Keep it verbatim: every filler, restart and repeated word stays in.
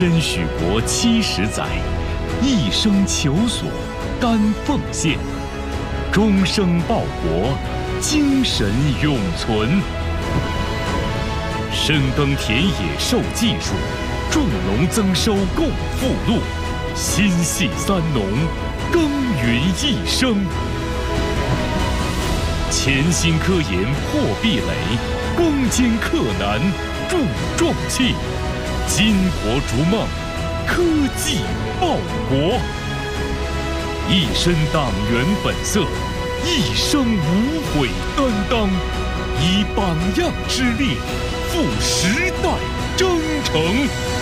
身许国七十载，一生求索，甘奉献，终生报国，精神永存。深耕田野授技术，助农增收共富禄，心系三农，耕耘一生。潜心科研破壁垒，攻坚克难铸壮气，巾帼逐梦，科技报国。一身党员本色，一生无悔担当，以榜样之力，赴时代征程。